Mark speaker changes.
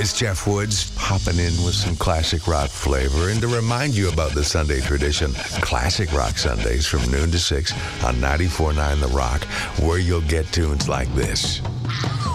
Speaker 1: It's Jeff Woods popping in with some classic rock flavor and to remind you about the Sunday tradition, Classic Rock Sundays from noon to 6 on 94.9 The Rock, where you'll get tunes like this.